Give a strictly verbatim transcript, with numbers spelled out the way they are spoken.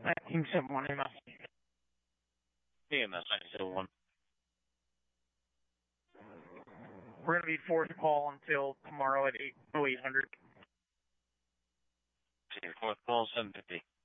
nineteen seventy-one A M S. A M S nine seven one. We're going to be forced to call until tomorrow at eight oh eight hundred. Fourth call, seven fifty.